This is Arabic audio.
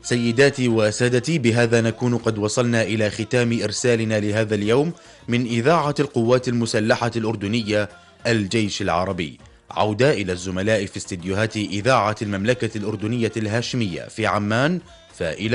سيداتي وسادتي، بهذا نكون قد وصلنا إلى ختام إرسالنا لهذا اليوم من إذاعة القوات المسلحة الأردنية الجيش العربي. عودة إلى الزملاء في استديوهات إذاعة المملكة الأردنية الهاشمية في عمان، فإلى